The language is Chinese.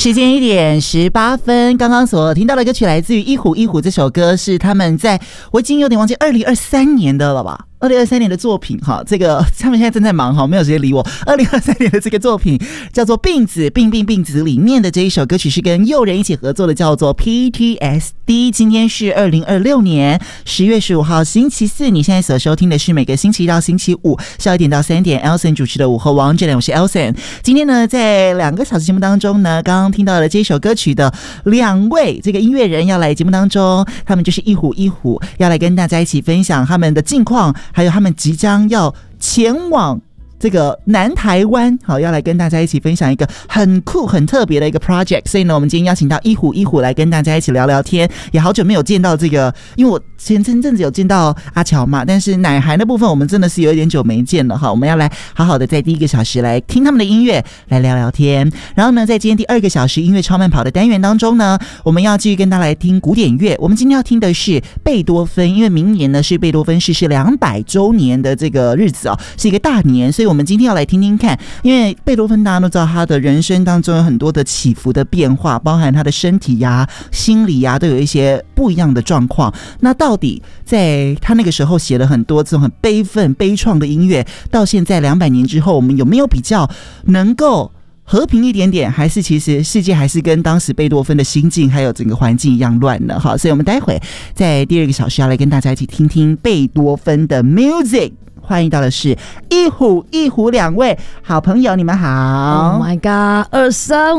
时间1:18，刚刚所听到的歌曲来自于一虎一虎，这首歌是他们在我已经有点忘记2023年的了吧，2023年的作品哈，这个他们现在正在忙哈，没有时间理我。2023年的这个作品叫做《病子病病病子》，里面的这一首歌曲是跟诱人一起合作的，叫做 PTSD。今天是2026年10月15号星期四，你现在所收听的是每个星期一到星期五12点到3点 Elson 主持的午后王者，我是 Elson。今天呢，在2个小时节目当中呢，刚刚听到了这首歌曲的2位这个音乐人要来节目当中，他们就是一虎一虎，要来跟大家一起分享他们的近况，还有他们即将要前往这个南台湾，好，要来跟大家一起分享一个很酷很特别的一个 project。 所以呢，我们今天邀请到一虎一虎来跟大家一起聊聊天，也好久没有见到这个，因为我前阵子有见到阿乔嘛，但是奶孩的部分我们真的是有一点久没见了哈。我们要来好好的在第1个小时来听他们的音乐，来聊聊天。然后呢，在今天第2个小时音乐超慢跑的单元当中呢，我们要继续跟大家来听古典乐。我们今天要听的是贝多芬，因为明年呢是贝多芬逝世200周年的这个日子哦，是一个大年，所以我们今天要来听听看。因为贝多芬大家都知道，他的人生当中有很多的起伏的变化，包含他的身体呀、心理呀，都有一些不一样的状况。那到底在他那个时候写了很多这种很悲愤悲怆的音乐，到现在200年之后，我们有没有比较能够和平一点点，还是其实世界还是跟当时贝多芬的心境还有整个环境一样乱呢？好，所以我们待会在第2个小时要来跟大家一起听听贝多芬的 music。欢迎到的是一虎一虎2位好朋友，你们好。 Oh my god，23